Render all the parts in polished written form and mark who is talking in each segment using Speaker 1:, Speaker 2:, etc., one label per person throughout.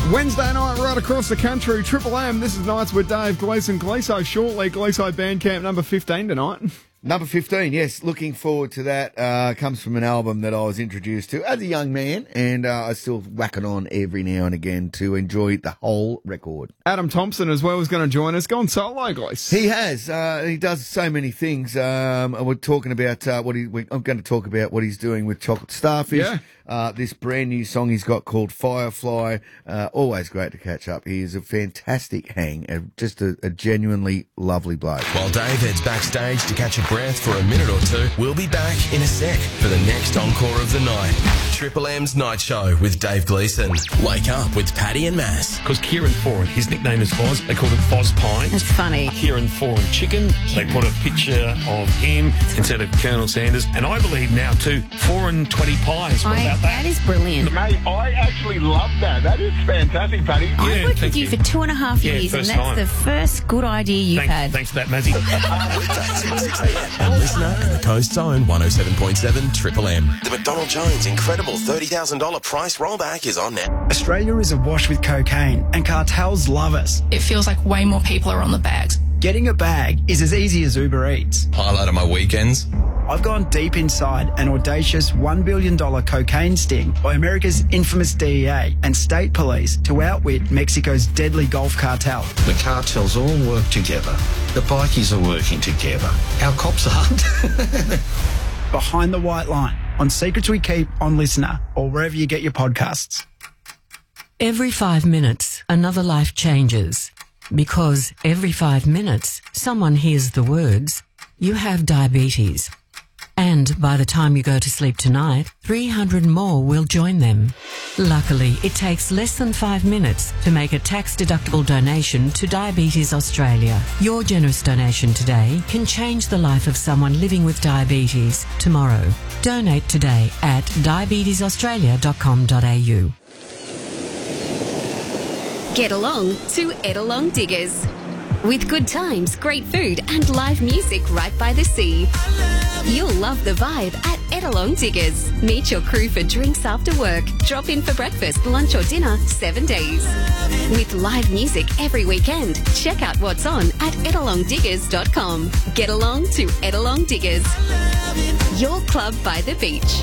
Speaker 1: Wednesday night right across the country, Triple M. This is Nights with Dave Gleeson. Gleeso shortly, Gleeso Bandcamp number 15 tonight.
Speaker 2: Number 15, yes, looking forward to that. Comes from an album that I was introduced to as a young man, and I still whack it on every now and again to enjoy the whole record.
Speaker 1: Adam Thompson as well is going to join us. Gone solo, Glees.
Speaker 2: He has. He does so many things. And we're talking about I'm going to talk about what he's doing with Chocolate Starfish.
Speaker 1: Yeah.
Speaker 2: This brand new song he's got called Firefly. Always great to catch up. He is a fantastic hang, just a genuinely lovely bloke.
Speaker 3: While Dave heads backstage to catch a breath for a minute or two, we'll be back in a sec for the next encore of the night. Triple M's Night Show with Dave Gleeson. Wake up with Paddy and Mass.
Speaker 4: Because Kieran Foran, his nickname is Foz. They called him Foz Pine.
Speaker 5: That's funny.
Speaker 4: Kieran Foran Chicken. They put a picture of him instead of Colonel Sanders. And I believe now too, 4 and 20 pies. What about that?
Speaker 5: That is brilliant.
Speaker 6: Mate, I actually love that. That is fantastic, Paddy.
Speaker 5: I've worked with you for 2.5 years, and that's the first good idea you've had.
Speaker 4: Thanks for that, Mazzy.
Speaker 3: And listener in the Coast Zone 107.7 Triple M. The McDonald Jones incredible $30,000 price rollback is on now.
Speaker 7: Australia is awash with cocaine, and cartels love us.
Speaker 8: It feels like way more people are on the bags.
Speaker 7: Getting a bag is as easy as Uber Eats.
Speaker 3: Highlight of my weekends.
Speaker 7: I've gone deep inside an audacious $1 billion cocaine sting by America's infamous DEA and state police to outwit Mexico's deadly Gulf cartel.
Speaker 9: The cartels all work together. The bikies are working together. Our cops aren't.
Speaker 7: Behind the White Line on Secrets We Keep on Listener or wherever you get your podcasts.
Speaker 10: Every 5 minutes, another life changes. Because every 5 minutes, someone hears the words, "You have diabetes." And by the time you go to sleep tonight, 300 more will join them. Luckily, it takes less than 5 minutes to make a tax-deductible donation to Diabetes Australia. Your generous donation today can change the life of someone living with diabetes tomorrow. Donate today at diabetesaustralia.com.au.
Speaker 11: Get along to Etalong Diggers. With good times, great food and live music right by the sea. You'll love the vibe at Etalong Diggers. Meet your crew for drinks after work. Drop in for breakfast, lunch or dinner 7 days. With live music every weekend. Check out what's on at etalongdiggers.com. Get along to Etalong Diggers. Your club by the beach.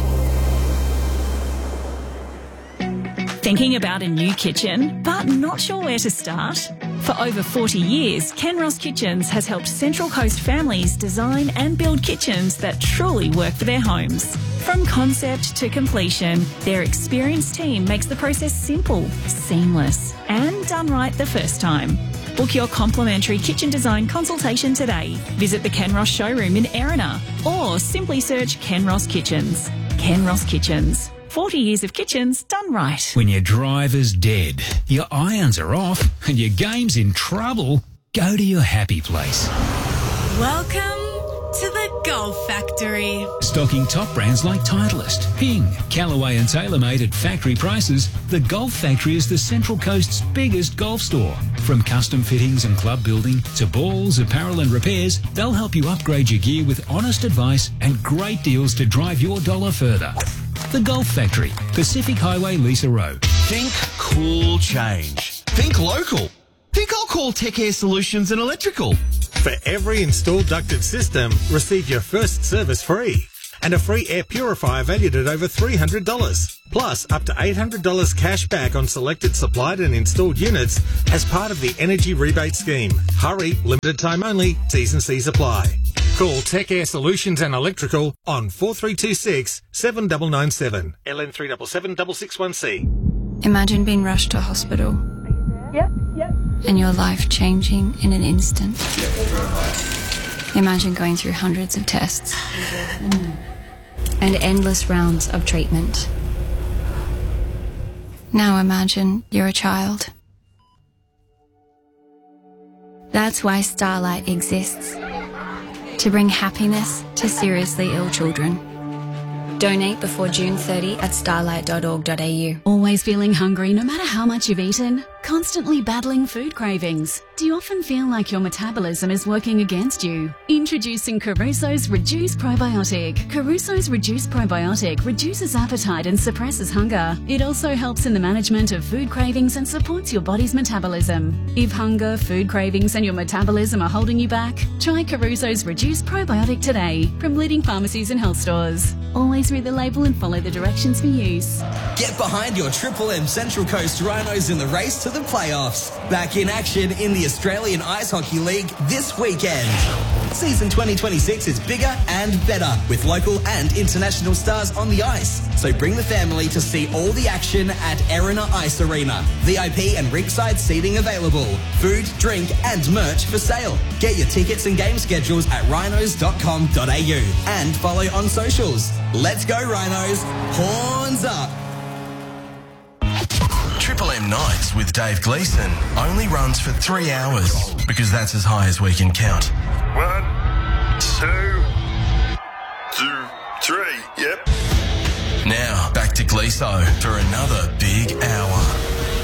Speaker 12: Thinking about a new kitchen, but not sure where to start? For over 40 years, Kenross Kitchens has helped Central Coast families design and build kitchens that truly work for their homes. From concept to completion, their experienced team makes the process simple, seamless, and done right the first time. Book your complimentary kitchen design consultation today. Visit the Kenross showroom in Erina or simply search Kenross Kitchens. Kenross Kitchens. 40 years of kitchens done right.
Speaker 13: When your driver's dead, your irons are off, and your game's in trouble, go to your happy place.
Speaker 14: Welcome to the Golf Factory.
Speaker 13: Stocking top brands like Titleist, Ping, Callaway and TaylorMade at factory prices, the Golf Factory is the Central Coast's biggest golf store. From custom fittings and club building to balls, apparel and repairs, they'll help you upgrade your gear with honest advice and great deals to drive your dollar further. The Golf Factory, Pacific Highway, Lisa Road.
Speaker 15: Think cool change. Think local. Think I'll call Tech Air Solutions and Electrical.
Speaker 16: For every installed ducted system, receive your first service free. And a free air purifier valued at over $300. Plus, up to $800 cash back on selected supplied and installed units as part of the Energy Rebate Scheme. Hurry, limited time only, T's and C's apply. Call Tech Air Solutions and Electrical on 4326 7997 LN377 661C.
Speaker 17: Imagine being rushed to hospital.
Speaker 14: Yep.
Speaker 17: And your life changing in an instant. Imagine going through hundreds of tests and endless rounds of treatment. Now imagine you're a child. That's why Starlight exists. To bring happiness to seriously ill children. Donate before June 30 at starlight.org.au.
Speaker 18: Always feeling hungry no matter how much you've eaten? Constantly battling food cravings?
Speaker 12: Do you often feel like your metabolism is working against you? Introducing Caruso's Reduce Probiotic. Caruso's Reduce Probiotic reduces appetite and suppresses hunger. It also helps in the management of food cravings and supports your body's metabolism. If hunger, food cravings and your metabolism are holding you back, try Caruso's Reduce Probiotic today from leading pharmacies and health stores. Always read the label and follow the directions for use.
Speaker 18: Get behind your Triple M Central Coast Rhinos in the race to the playoffs. Back in action in the Australian Ice Hockey League this weekend. Season 2026 is bigger and better with local and international stars on the ice. So bring the family to see all the action at Erina Ice Arena. VIP and ringside seating available. Food, drink and merch for sale. Get your tickets and game schedules at rhinos.com.au and follow on socials. Let's go Rhinos. Horns up.
Speaker 3: Triple M Nights with Dave Gleeson only runs for 3 hours because that's as high as we can count.
Speaker 19: 1, 2, 3, yep.
Speaker 3: Now, back to Gleeso for another big hour.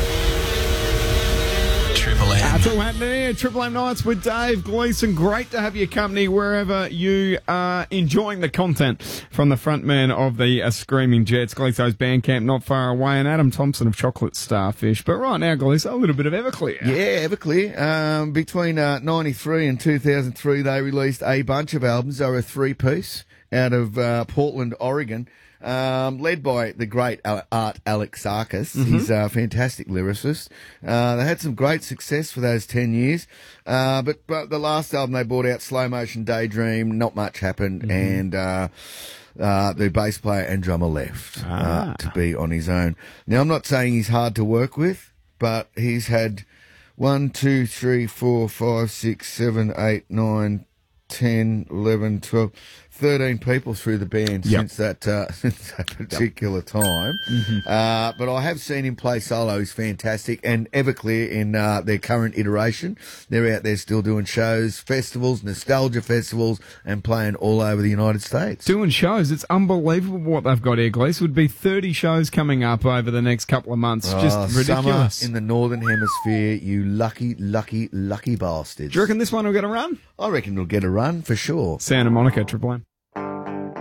Speaker 3: Triple M.
Speaker 1: That's all happening here. Triple M Nights with Dave Gleeson. Great to have your company wherever you are enjoying the content from the front man of the Screaming Jets. Gleeso's Bandcamp not far away, and Adam Thompson of Chocolate Starfish. But right now, Gleeso, a little bit of Everclear.
Speaker 2: Yeah, Everclear. Between 93 and 2003, they released a bunch of albums. They were a three-piece out of Portland, Oregon. Led by the great Art Alexakis.
Speaker 1: Mm-hmm.
Speaker 2: He's a fantastic lyricist. They had some great success for those 10 years. But the last album they brought out, Slow Motion Daydream, not much happened.
Speaker 1: Mm-hmm.
Speaker 2: And the bass player and drummer left to be on his own. Now, I'm not saying he's hard to work with, but he's had 1, 2, 3, 4, 5, 6, 7, 8, 9, 10, 11, 12... 13 people through the band since that particular time. Mm-hmm. But I have seen him play solo. He's fantastic. And Everclear in their current iteration, they're out there still doing shows, festivals, nostalgia festivals, and playing all over the United States.
Speaker 1: Doing shows. It's unbelievable what they've got here, Glees. Would be 30 shows coming up over the next couple of months. Just ridiculous.
Speaker 2: Summer in the Northern Hemisphere, you lucky, lucky, lucky bastards.
Speaker 1: Do you reckon this one will get a run?
Speaker 2: I reckon it'll get a run for sure.
Speaker 1: Santa Monica, Triple M.